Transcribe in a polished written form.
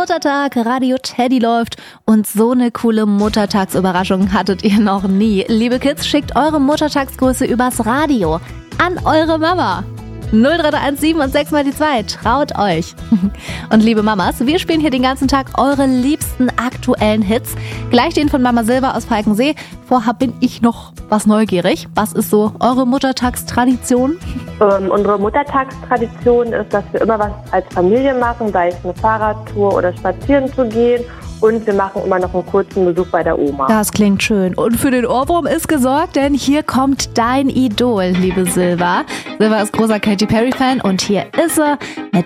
Muttertag, Radio Teddy läuft und so eine coole Muttertagsüberraschung hattet ihr noch nie. Liebe Kids, schickt eure Muttertagsgrüße übers Radio an eure Mama. 03317 und 6 mal die 2. Traut euch. Und liebe Mamas, wir spielen hier den ganzen Tag eure liebsten aktuellen Hits. Gleich den von Mama Silber aus Falkensee. Vorher bin ich noch was neugierig. Was ist so eure Muttertagstradition? Unsere Muttertagstradition ist, dass wir immer was als Familie machen, sei es eine Fahrradtour oder spazieren zu gehen. Und wir machen immer noch einen kurzen Besuch bei der Oma. Das klingt schön. Und für den Ohrwurm ist gesorgt, denn hier kommt dein Idol, liebe Silva. Silva ist großer Katy Perry-Fan und hier ist sie mit